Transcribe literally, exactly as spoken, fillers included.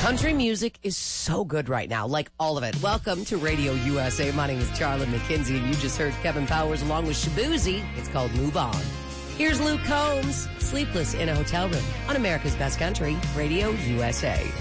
Country music is so good right now, like all of it. Welcome to Radio U S A. My name is Charlotte McKenzie, and you just heard Kevin Powers along with Shabuzi. It's called Move On. Here's Luke Combs, Sleepless in a Hotel Room on America's Best Country, Radio U S A.